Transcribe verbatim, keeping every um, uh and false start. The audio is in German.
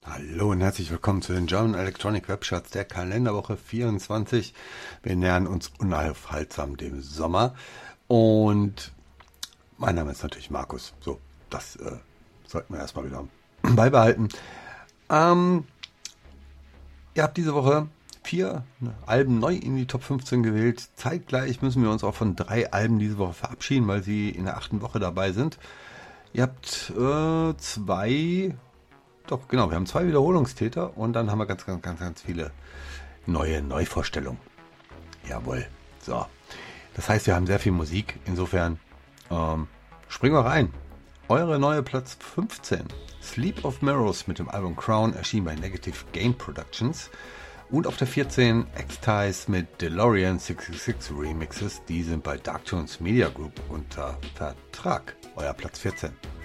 Hallo und herzlich willkommen zu den German Electronic Webcharts der Kalenderwoche vierundzwanzig. Wir nähern uns unaufhaltsam dem Sommer und mein Name ist natürlich Markus. So, das äh, sollten wir erstmal wieder beibehalten. Ähm, ihr habt diese Woche vier Alben neu in die Top fünfzehn gewählt. Zeitgleich müssen wir uns auch von drei Alben diese Woche verabschieden, weil sie in der achten Woche dabei sind. Ihr habt äh, zwei... Doch, genau, wir haben zwei Wiederholungstäter und dann haben wir ganz, ganz, ganz, ganz viele neue Neuvorstellungen. Jawohl. So. Das heißt, wir haben sehr viel Musik. Insofern ähm, springen wir rein. Eure neue Platz fünfzehn. Sleep of Mirrors mit dem Album Crown erschien bei Negative Gain Productions. Und auf der vierzehn X-Ties mit DeLorean sechshundertsechsundsechzig Remixes. Die sind bei Darktones Media Group unter Vertrag. Euer Platz vierzehn.